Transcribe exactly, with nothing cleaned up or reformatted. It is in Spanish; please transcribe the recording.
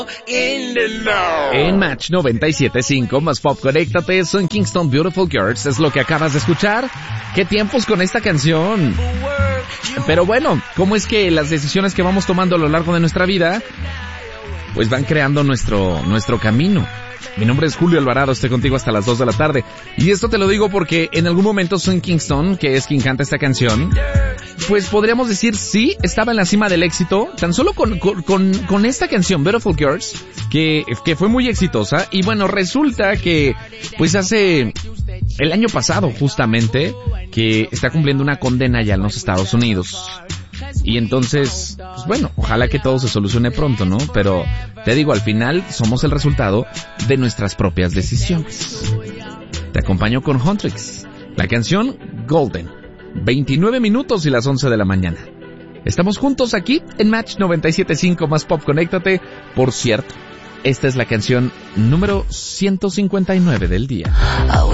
En Match noventa y siete punto cinco más Pop, conéctate, son Kingston Beautiful Girls, es lo que acabas de escuchar. ¿Qué tiempos con esta canción? Pero bueno, ¿cómo es que las decisiones que vamos tomando a lo largo de nuestra vida pues van creando nuestro nuestro camino? Mi nombre es Julio Alvarado, estoy contigo hasta las dos de la tarde. Y esto te lo digo porque en algún momento Son Kingston, que es quien canta esta canción, pues podríamos decir sí, estaba en la cima del éxito, tan solo con, con, con, con esta canción, Beautiful Girls, que, que fue muy exitosa. Y bueno, resulta que, pues hace el año pasado justamente, que está cumpliendo una condena ya en los Estados Unidos. Y entonces, pues bueno, ojalá que todo se solucione pronto, ¿no? Pero te digo, al final somos el resultado de nuestras propias decisiones. Te acompaño con Huntrix, la canción Golden. veintinueve minutos y las once de la mañana. Estamos juntos aquí en Match noventa y siete punto cinco más Pop, conéctate. Por cierto, esta es la canción número ciento cincuenta y nueve del día.